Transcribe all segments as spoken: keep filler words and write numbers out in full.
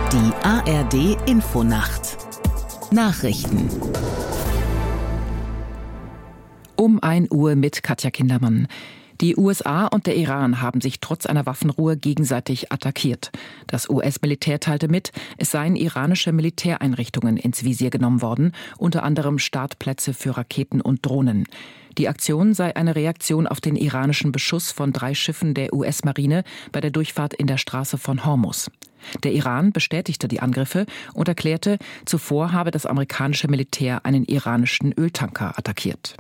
Die A R D-Infonacht Nachrichten Um ein Uhr mit Katja Kindermann. Die U S A und der Iran haben sich trotz einer Waffenruhe gegenseitig attackiert. Das U S-Militär teilte mit, es seien iranische Militäreinrichtungen ins Visier genommen worden, unter anderem Startplätze für Raketen und Drohnen. Die Aktion sei eine Reaktion auf den iranischen Beschuss von drei Schiffen der U S-Marine bei der Durchfahrt in der Straße von Hormuz. Der Iran bestätigte die Angriffe und erklärte, zuvor habe das amerikanische Militär einen iranischen Öltanker attackiert.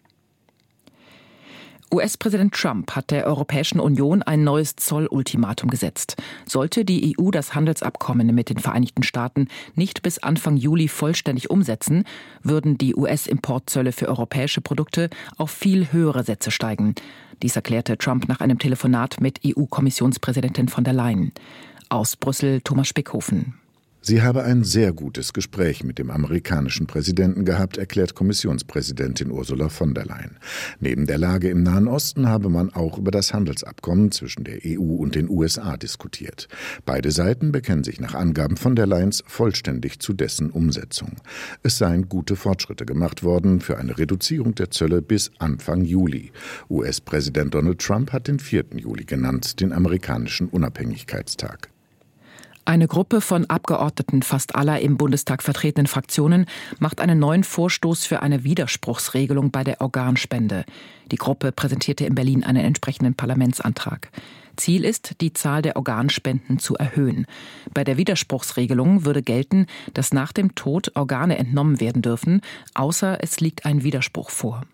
U S-Präsident Trump hat der Europäischen Union ein neues Zollultimatum gesetzt. Sollte die E U das Handelsabkommen mit den Vereinigten Staaten nicht bis Anfang Juli vollständig umsetzen, würden die U S-Importzölle für europäische Produkte auf viel höhere Sätze steigen. Dies erklärte Trump nach einem Telefonat mit E U-Kommissionspräsidentin von der Leyen. Aus Brüssel Thomas Spickhofen. Sie habe ein sehr gutes Gespräch mit dem amerikanischen Präsidenten gehabt, erklärt Kommissionspräsidentin Ursula von der Leyen. Neben der Lage im Nahen Osten habe man auch über das Handelsabkommen zwischen der E U und den U S A diskutiert. Beide Seiten bekennen sich nach Angaben von der Leyen vollständig zu dessen Umsetzung. Es seien gute Fortschritte gemacht worden für eine Reduzierung der Zölle bis Anfang Juli. U S-Präsident Donald Trump hat den vierten Juli genannt, den amerikanischen Unabhängigkeitstag. Eine Gruppe von Abgeordneten fast aller im Bundestag vertretenen Fraktionen macht einen neuen Vorstoß für eine Widerspruchsregelung bei der Organspende. Die Gruppe präsentierte in Berlin einen entsprechenden Parlamentsantrag. Ziel ist, die Zahl der Organspenden zu erhöhen. Bei der Widerspruchsregelung würde gelten, dass nach dem Tod Organe entnommen werden dürfen, außer es liegt ein Widerspruch vor.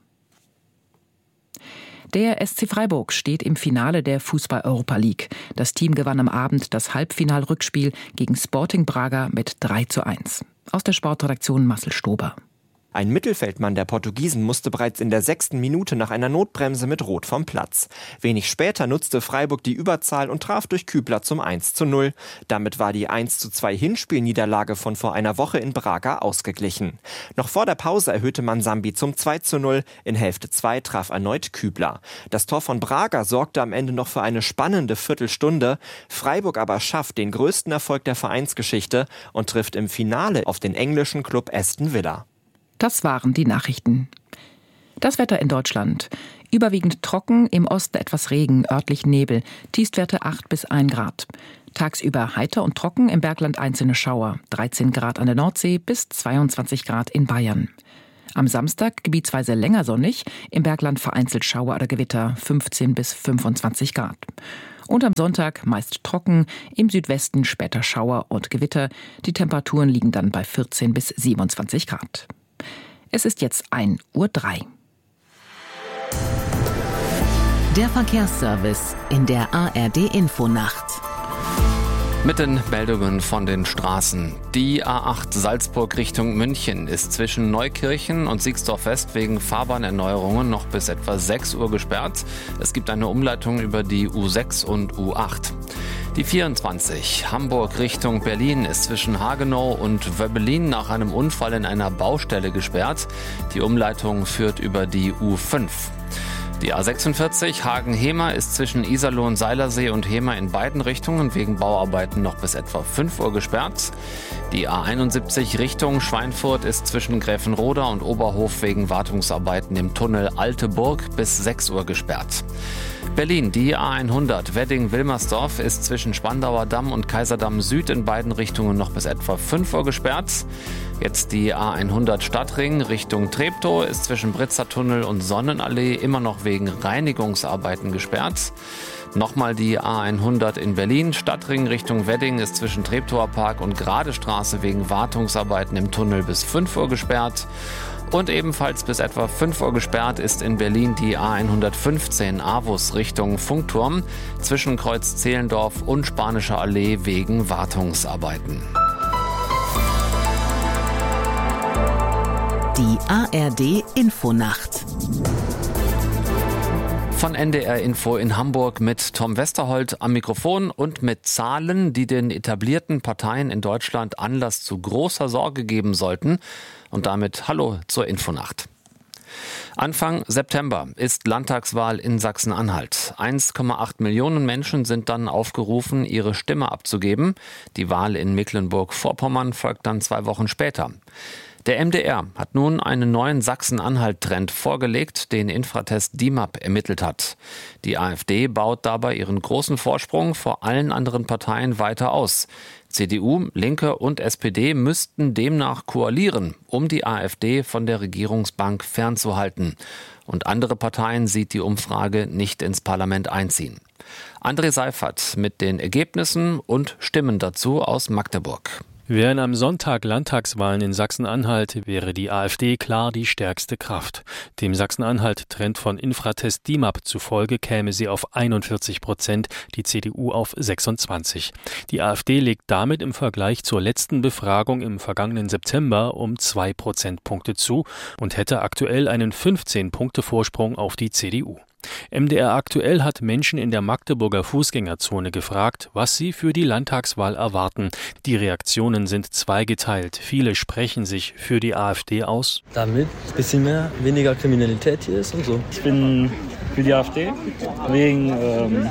Der S C Freiburg steht im Finale der Fußball-Europa League. Das Team gewann am Abend das Halbfinal-Rückspiel gegen Sporting Braga mit drei zu eins. Aus der Sportredaktion Marcel Stober. Ein Mittelfeldmann der Portugiesen musste bereits in der sechsten Minute nach einer Notbremse mit Rot vom Platz. Wenig später nutzte Freiburg die Überzahl und traf durch Kübler zum eins zu null. Damit war die eins zu zwei Hinspielniederlage von vor einer Woche in Braga ausgeglichen. Noch vor der Pause erhöhte man Sambi zum zwei zu null. In Hälfte zwei traf erneut Kübler. Das Tor von Braga sorgte am Ende noch für eine spannende Viertelstunde. Freiburg aber schafft den größten Erfolg der Vereinsgeschichte und trifft im Finale auf den englischen Klub Aston Villa. Das waren die Nachrichten. Das Wetter in Deutschland. Überwiegend trocken, im Osten etwas Regen, örtlich Nebel. Tiefstwerte acht bis ein Grad. Tagsüber heiter und trocken, im Bergland einzelne Schauer. dreizehn Grad an der Nordsee bis zweiundzwanzig Grad in Bayern. Am Samstag gebietsweise länger sonnig, im Bergland vereinzelt Schauer oder Gewitter, fünfzehn bis fünfundzwanzig Grad. Und am Sonntag meist trocken, im Südwesten später Schauer und Gewitter. Die Temperaturen liegen dann bei vierzehn bis siebenundzwanzig Grad. Es ist jetzt ein Uhr drei. Der Verkehrsservice in der A R D-Infonacht. Mit den Meldungen von den Straßen. Die A acht Salzburg Richtung München ist zwischen Neukirchen und Siegsdorf West wegen Fahrbahnerneuerungen noch bis etwa sechs Uhr gesperrt. Es gibt eine Umleitung über die U sechs und U acht. Die vierundzwanzig Hamburg Richtung Berlin ist zwischen Hagenow und Wöbbelin nach einem Unfall in einer Baustelle gesperrt. Die Umleitung führt über die U fünf. Die A sechsundvierzig Hagen-Hemer ist zwischen Iserlohn-Seilersee und Hemer in beiden Richtungen wegen Bauarbeiten noch bis etwa fünf Uhr gesperrt. Die A einundsiebzig Richtung Schweinfurt ist zwischen Gräfenroda und Oberhof wegen Wartungsarbeiten im Tunnel Alte Burg bis sechs Uhr gesperrt. Berlin, die A hundert Wedding-Wilmersdorf ist zwischen Spandauer Damm und Kaiserdamm Süd in beiden Richtungen noch bis etwa fünf Uhr gesperrt. Jetzt die A hundert Stadtring Richtung Treptow ist zwischen Britzertunnel und Sonnenallee immer noch wegen Reinigungsarbeiten gesperrt. Nochmal die A hundert in Berlin, Stadtring Richtung Wedding ist zwischen Treptower Park und Gradestraße wegen Wartungsarbeiten im Tunnel bis fünf Uhr gesperrt. Und ebenfalls bis etwa fünf Uhr gesperrt ist in Berlin die A hundertfünfzehn Avus Richtung Funkturm zwischen Kreuz Zehlendorf und Spanischer Allee wegen Wartungsarbeiten. Die A R D-Infonacht. Von N D R Info in Hamburg mit Tom Westerholt am Mikrofon und mit Zahlen, die den etablierten Parteien in Deutschland Anlass zu großer Sorge geben sollten. Und damit Hallo zur Infonacht. Anfang September ist Landtagswahl in Sachsen-Anhalt. eins Komma acht Millionen Menschen sind dann aufgerufen, ihre Stimme abzugeben. Die Wahl in Mecklenburg-Vorpommern folgt dann zwei Wochen später. Der M D R hat nun einen neuen Sachsen-Anhalt-Trend vorgelegt, den Infratest D I M A P ermittelt hat. Die AfD baut dabei ihren großen Vorsprung vor allen anderen Parteien weiter aus. C D U, Linke und S P D müssten demnach koalieren, um die AfD von der Regierungsbank fernzuhalten. Und andere Parteien sieht die Umfrage nicht ins Parlament einziehen. André Seifert mit den Ergebnissen und Stimmen dazu aus Magdeburg. Wären am Sonntag Landtagswahlen in Sachsen-Anhalt, wäre die AfD klar die stärkste Kraft. Dem Sachsen-Anhalt-Trend von Infratest D I M A P zufolge käme sie auf einundvierzig Prozent, die C D U auf sechsundzwanzig. Die AfD legt damit im Vergleich zur letzten Befragung im vergangenen September um zwei Prozentpunkte zu und hätte aktuell einen fünfzehn-Punkte-Vorsprung auf die C D U. M D R aktuell hat Menschen in der Magdeburger Fußgängerzone gefragt, was sie für die Landtagswahl erwarten. Die Reaktionen sind zweigeteilt. Viele sprechen sich für die AfD aus. Damit ein bisschen mehr, weniger Kriminalität hier ist und so. Ich bin für die AfD, wegen ähm,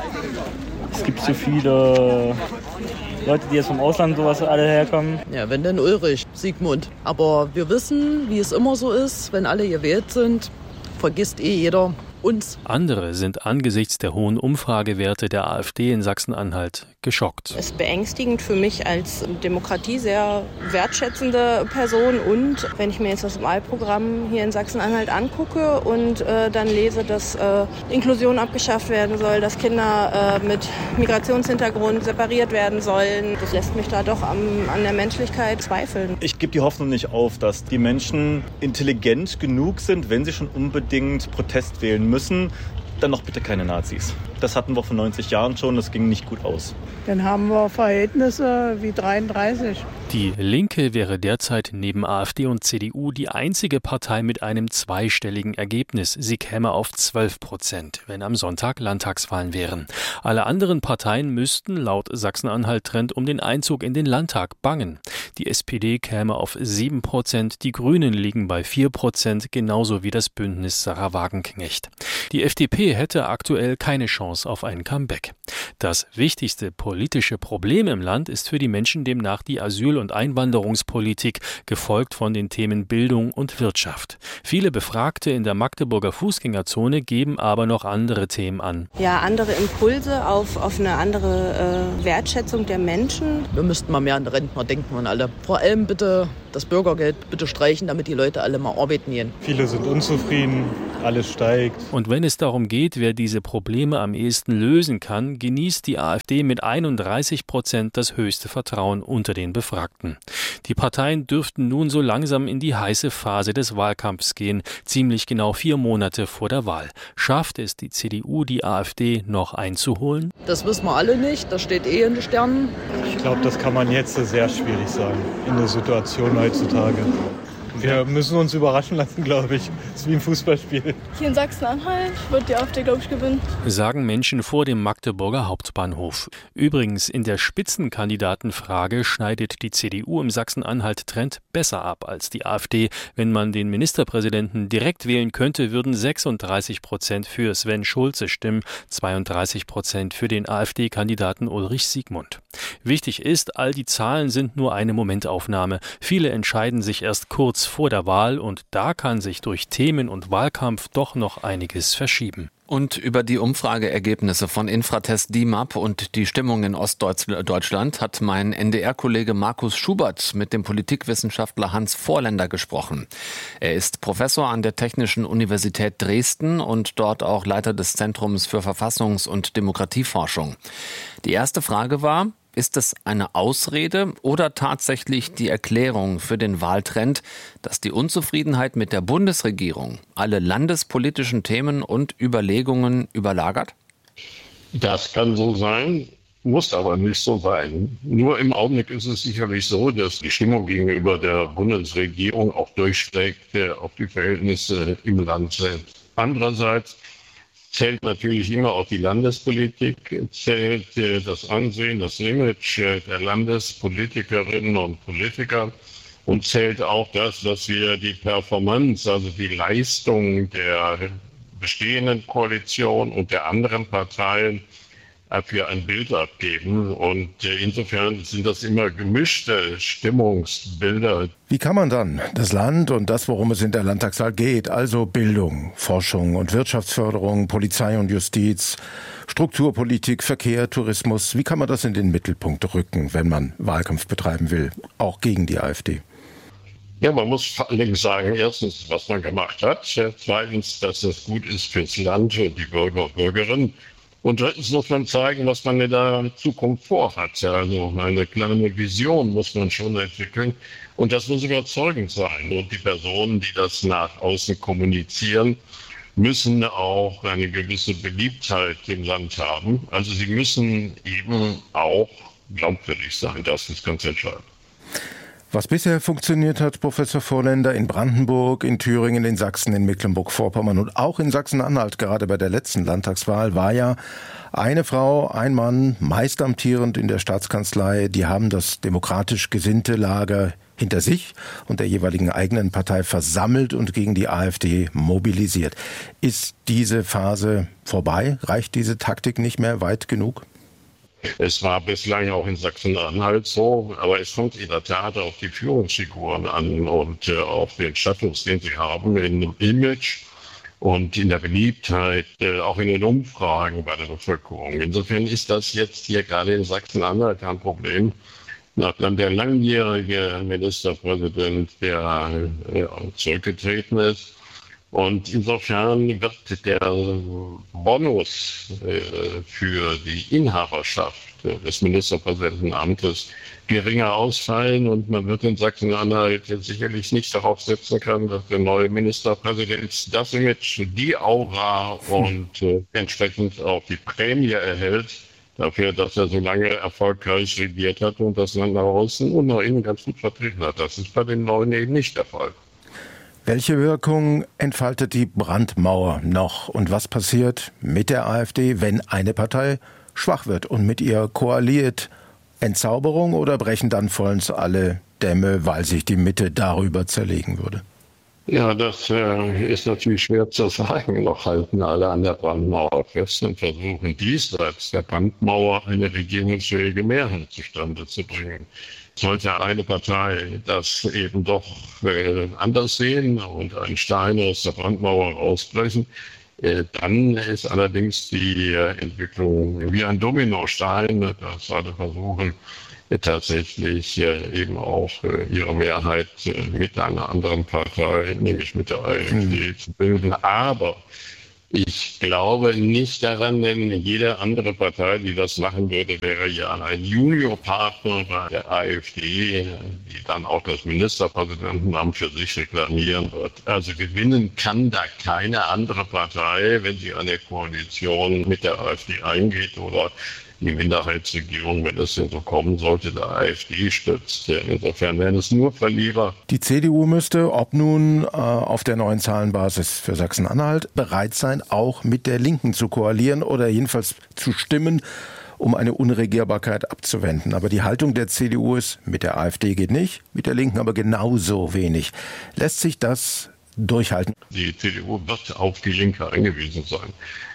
es gibt zu viele Leute, die jetzt vom Ausland sowas alle herkommen. Ja, wenn dann Ulrich, Sigmund. Aber wir wissen, wie es immer so ist, wenn alle gewählt sind, vergisst eh jeder uns. Andere sind angesichts der hohen Umfragewerte der AfD in Sachsen-Anhalt geschockt. Es ist beängstigend für mich als Demokratie sehr wertschätzende Person. Und wenn ich mir jetzt das Wahlprogramm hier in Sachsen-Anhalt angucke und äh, dann lese, dass äh, Inklusion abgeschafft werden soll, dass Kinder äh, mit Migrationshintergrund separiert werden sollen, das lässt mich da doch am, an der Menschlichkeit zweifeln. Ich gebe die Hoffnung nicht auf, dass die Menschen intelligent genug sind, wenn sie schon unbedingt Protest wählen müssen, dann noch bitte keine Nazis. Das hatten wir vor neunzig Jahren schon, das ging nicht gut aus. Dann haben wir Verhältnisse wie dreiunddreißig. Die Linke wäre derzeit neben AfD und C D U die einzige Partei mit einem zweistelligen Ergebnis. Sie käme auf zwölf Prozent, wenn am Sonntag Landtagswahlen wären. Alle anderen Parteien müssten laut Sachsen-Anhalt-Trend um den Einzug in den Landtag bangen. Die S P D käme auf sieben Prozent, die Grünen liegen bei vier Prozent, genauso wie das Bündnis Sarah Wagenknecht. Die F D P hätte aktuell keine Chance auf ein Comeback. Das wichtigste politische Problem im Land ist für die Menschen demnach die Asyl- und Einwanderungspolitik, gefolgt von den Themen Bildung und Wirtschaft. Viele Befragte in der Magdeburger Fußgängerzone geben aber noch andere Themen an. Ja, andere Impulse auf, auf eine andere äh, Wertschätzung der Menschen. Wir müssten mal mehr an die Rentner denken und alle. Vor allem bitte das Bürgergeld bitte streichen, damit die Leute alle mal arbeiten gehen. Viele sind unzufrieden, alles steigt. Und wenn es darum geht, wer diese Probleme am ehesten lösen kann, genießt die AfD mit einunddreißig Prozent das höchste Vertrauen unter den Befragten. Die Parteien dürften nun so langsam in die heiße Phase des Wahlkampfs gehen, ziemlich genau vier Monate vor der Wahl. Schafft es die C D U, die AfD noch einzuholen? Das wissen wir alle nicht, das steht eh in den Sternen. Ich glaube, das kann man jetzt sehr schwierig sagen, in der Situation heutzutage. Wir müssen uns überraschen lassen, glaube ich. Das ist wie ein Fußballspiel. Hier in Sachsen-Anhalt wird die AfD, glaube ich, gewinnen. Sagen Menschen vor dem Magdeburger Hauptbahnhof. Übrigens, in der Spitzenkandidatenfrage schneidet die C D U im Sachsen-Anhalt-Trend besser ab als die AfD. Wenn man den Ministerpräsidenten direkt wählen könnte, würden sechsunddreißig Prozent für Sven Schulze stimmen, zweiunddreißig Prozent für den AfD-Kandidaten Ulrich Siegmund. Wichtig ist, all die Zahlen sind nur eine Momentaufnahme. Viele entscheiden sich erst kurz vor der Wahl und da kann sich durch Themen und Wahlkampf doch noch einiges verschieben. Und über die Umfrageergebnisse von Infratest D I M A P und die Stimmung in Ostdeutschland hat mein N D R-Kollege Markus Schubert mit dem Politikwissenschaftler Hans Vorländer gesprochen. Er ist Professor an der Technischen Universität Dresden und dort auch Leiter des Zentrums für Verfassungs- und Demokratieforschung. Die erste Frage war: Ist es eine Ausrede oder tatsächlich die Erklärung für den Wahltrend, dass die Unzufriedenheit mit der Bundesregierung alle landespolitischen Themen und Überlegungen überlagert? Das kann so sein, muss aber nicht so sein. Nur im Augenblick ist es sicherlich so, dass die Stimmung gegenüber der Bundesregierung auch durchschlägt auf die Verhältnisse im Land selbst. Andererseits zählt natürlich immer auch die Landespolitik, zählt äh, das Ansehen, das Image äh, der Landespolitikerinnen und Politiker. Und zählt auch das, dass wir die Performance, also die Leistung der bestehenden Koalition und der anderen Parteien für ein Bild abgeben. Und insofern sind das immer gemischte Stimmungsbilder. Wie kann man dann das Land und das, worum es in der Landtagswahl geht, also Bildung, Forschung und Wirtschaftsförderung, Polizei und Justiz, Strukturpolitik, Verkehr, Tourismus, wie kann man das in den Mittelpunkt rücken, wenn man Wahlkampf betreiben will, auch gegen die AfD? Ja, man muss vor allen Dingen sagen, erstens, was man gemacht hat, zweitens, dass das gut ist fürs Land und die Bürger und Bürgerinnen. Und drittens muss man zeigen, was man in der Zukunft vorhat. Also eine kleine Vision muss man schon entwickeln. Und das muss überzeugend sein. Und die Personen, die das nach außen kommunizieren, müssen auch eine gewisse Beliebtheit im Land haben. Also sie müssen eben auch glaubwürdig sein. Das ist ganz entscheidend. Was bisher funktioniert hat, Professor Vorländer, in Brandenburg, in Thüringen, in Sachsen, in Mecklenburg-Vorpommern und auch in Sachsen-Anhalt, gerade bei der letzten Landtagswahl, war ja eine Frau, ein Mann, meist amtierend in der Staatskanzlei. Die haben das demokratisch gesinnte Lager hinter sich und der jeweiligen eigenen Partei versammelt und gegen die AfD mobilisiert. Ist diese Phase vorbei? Reicht diese Taktik nicht mehr weit genug? Es war bislang auch in Sachsen-Anhalt so, aber es kommt in der Tat auf die Führungsfiguren an und äh, auf den Status, den sie haben, in dem Image und in der Beliebtheit, äh, auch in den Umfragen bei der Bevölkerung. Insofern ist das jetzt hier gerade in Sachsen-Anhalt ein Problem. Nachdem der langjährige Ministerpräsident, der äh, zurückgetreten ist, und insofern wird der Bonus äh, für die Inhaberschaft des Ministerpräsidentenamtes geringer ausfallen und man wird in Sachsen-Anhalt jetzt sicherlich nicht darauf setzen können, dass der neue Ministerpräsident das Image, die Aura und äh, entsprechend auch die Prämie erhält dafür, dass er so lange erfolgreich regiert hat und das Land nach außen und nach innen ganz gut vertreten hat. Das ist bei den Neuen eben nicht der Fall. Welche Wirkung entfaltet die Brandmauer noch? Und was passiert mit der AfD, wenn eine Partei schwach wird und mit ihr koaliert? Entzauberung oder brechen dann vollends alle Dämme, weil sich die Mitte darüber zerlegen würde? Ja, das äh, ist natürlich schwer zu sagen. Noch halten alle an der Brandmauer fest und versuchen diesseits der Brandmauer eine regierungsfähige Mehrheit zustande zu bringen. Sollte eine Partei das eben doch äh, anders sehen und einen Stein aus der Brandmauer rausbrechen, äh, dann ist allerdings die äh, Entwicklung wie ein Dominostein, dass alle versuchen, äh, tatsächlich äh, eben auch äh, ihre Mehrheit äh, mit einer anderen Partei, nämlich mit der AfD, mhm. zu bilden. Aber ich glaube nicht daran, denn jede andere Partei, die das machen würde, wäre ja ein Juniorpartner bei der AfD, die dann auch das Ministerpräsidentenamt für sich reklamieren wird. Also gewinnen kann da keine andere Partei, wenn sie eine Koalition mit der AfD eingeht oder die Minderheitsregierung, wenn es denn so kommen sollte, der AfD stützt. Insofern wären es nur Verlierer. Die C D U müsste, ob nun äh, auf der neuen Zahlenbasis für Sachsen-Anhalt, bereit sein, auch mit der Linken zu koalieren oder jedenfalls zu stimmen, um eine Unregierbarkeit abzuwenden. Aber die Haltung der C D U ist, mit der AfD geht nicht, mit der Linken aber genauso wenig. Lässt sich das durchhalten? Die C D U wird auf die Linke angewiesen sein.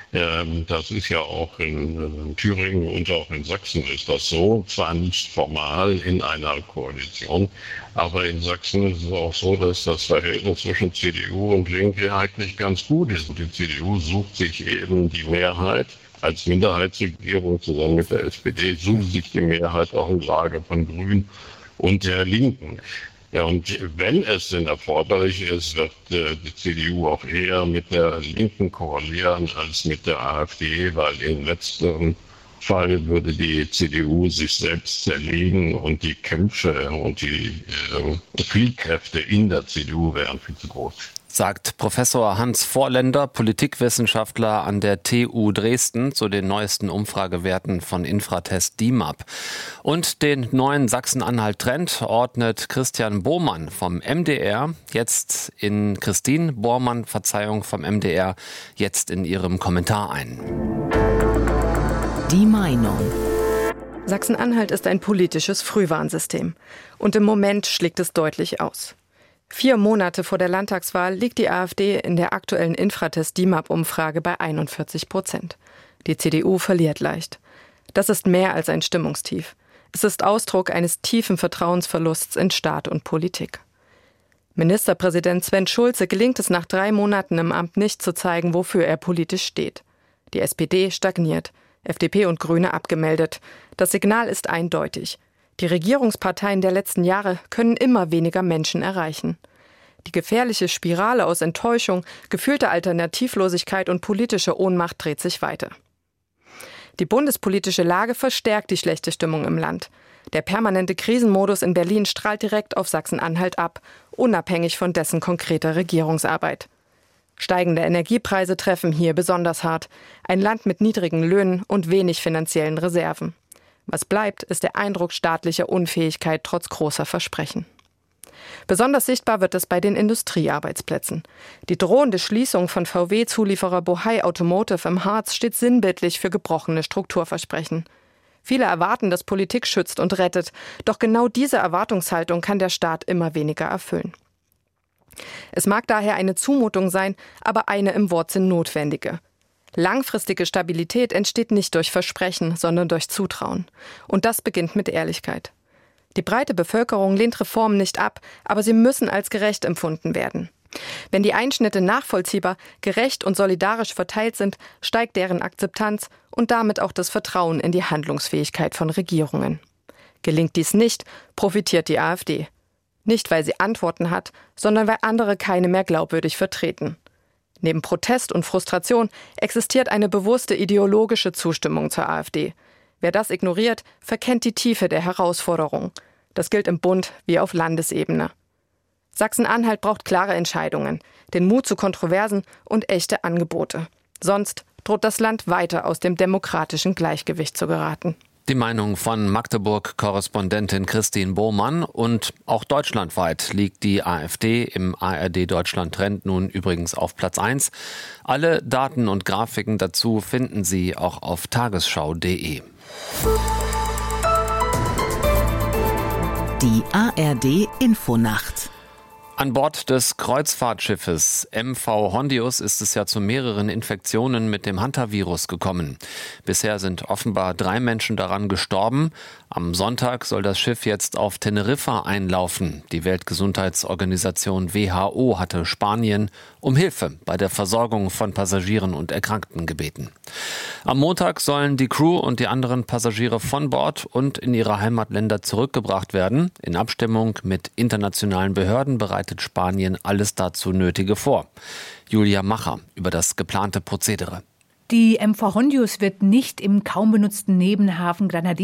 Das ist ja auch in Thüringen und auch in Sachsen ist das so, zwar nicht formal in einer Koalition, aber in Sachsen ist es auch so, dass das Verhältnis zwischen C D U und Linke eigentlich ganz gut ist. Und die C D U sucht sich eben die Mehrheit als Minderheitsregierung zusammen mit der S P D, sucht sich die Mehrheit auch im Lager von Grünen und der Linken. Ja, und wenn es denn erforderlich ist, wird äh, die C D U auch eher mit der Linken koalieren als mit der AfD, weil im letzteren Fall würde die C D U sich selbst zerlegen und die Kämpfe und die äh, Fliehkräfte in der C D U wären viel zu groß. Sagt Professor Hans Vorländer, Politikwissenschaftler an der T U Dresden, zu den neuesten Umfragewerten von Infratest D I M A P. Und den neuen Sachsen-Anhalt-Trend ordnet Christian Bohrmann vom M D R, jetzt in Christine Bormann, Verzeihung, vom M D R, jetzt in ihrem Kommentar ein. Die Meinung. Sachsen-Anhalt ist ein politisches Frühwarnsystem. Und im Moment schlägt es deutlich aus. Vier Monate vor der Landtagswahl liegt die AfD in der aktuellen Infratest-D I M A P-Umfrage bei einundvierzig Prozent. Die C D U verliert leicht. Das ist mehr als ein Stimmungstief. Es ist Ausdruck eines tiefen Vertrauensverlusts in Staat und Politik. Ministerpräsident Sven Schulze gelingt es nach drei Monaten im Amt nicht zu zeigen, wofür er politisch steht. Die S P D stagniert, F D P und Grüne abgemeldet. Das Signal ist eindeutig. Die Regierungsparteien der letzten Jahre können immer weniger Menschen erreichen. Die gefährliche Spirale aus Enttäuschung, gefühlter Alternativlosigkeit und politischer Ohnmacht dreht sich weiter. Die bundespolitische Lage verstärkt die schlechte Stimmung im Land. Der permanente Krisenmodus in Berlin strahlt direkt auf Sachsen-Anhalt ab, unabhängig von dessen konkreter Regierungsarbeit. Steigende Energiepreise treffen hier besonders hart. Ein Land mit niedrigen Löhnen und wenig finanziellen Reserven. Was bleibt, ist der Eindruck staatlicher Unfähigkeit trotz großer Versprechen. Besonders sichtbar wird es bei den Industriearbeitsplätzen. Die drohende Schließung von V W-Zulieferer Bohai Automotive im Harz steht sinnbildlich für gebrochene Strukturversprechen. Viele erwarten, dass Politik schützt und rettet, doch genau diese Erwartungshaltung kann der Staat immer weniger erfüllen. Es mag daher eine Zumutung sein, aber eine im Wortsinn notwendige. Langfristige Stabilität entsteht nicht durch Versprechen, sondern durch Zutrauen. Und das beginnt mit Ehrlichkeit. Die breite Bevölkerung lehnt Reformen nicht ab, aber sie müssen als gerecht empfunden werden. Wenn die Einschnitte nachvollziehbar, gerecht und solidarisch verteilt sind, steigt deren Akzeptanz und damit auch das Vertrauen in die Handlungsfähigkeit von Regierungen. Gelingt dies nicht, profitiert die AfD. Nicht, weil sie Antworten hat, sondern weil andere keine mehr glaubwürdig vertreten. Neben Protest und Frustration existiert eine bewusste ideologische Zustimmung zur AfD. Wer das ignoriert, verkennt die Tiefe der Herausforderung. Das gilt im Bund wie auf Landesebene. Sachsen-Anhalt braucht klare Entscheidungen, den Mut zu Kontroversen und echte Angebote. Sonst droht das Land weiter aus dem demokratischen Gleichgewicht zu geraten. Die Meinung von Magdeburg-Korrespondentin Christine Bohmann. Und auch deutschlandweit liegt die AfD im A R D-Deutschland-Trend nun übrigens auf Platz eins. Alle Daten und Grafiken dazu finden Sie auch auf tagesschau punkt de. Die A R D-Infonacht. An Bord des Kreuzfahrtschiffes M V Hondius ist es ja zu mehreren Infektionen mit dem Hantavirus gekommen. Bisher sind offenbar drei Menschen daran gestorben. Am Sonntag soll das Schiff jetzt auf Teneriffa einlaufen. Die Weltgesundheitsorganisation W H O hatte Spanien um Hilfe bei der Versorgung von Passagieren und Erkrankten gebeten. Am Montag sollen die Crew und die anderen Passagiere von Bord und in ihre Heimatländer zurückgebracht werden. In Abstimmung mit internationalen Behörden bereitet Spanien alles dazu Nötige vor. Julia Macher über das geplante Prozedere. Die M V Hondius wird nicht im kaum benutzten Nebenhafen Granadilla